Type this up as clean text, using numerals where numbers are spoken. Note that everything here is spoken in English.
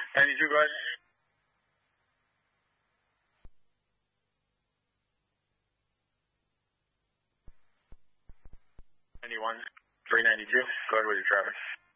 92, go ahead. 91, 392, go ahead with your traffic.